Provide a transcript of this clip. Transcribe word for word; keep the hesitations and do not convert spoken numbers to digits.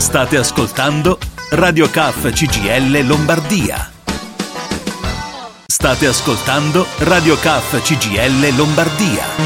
State ascoltando Radio K C G I L Lombardia. State ascoltando Radio K C G I L Lombardia.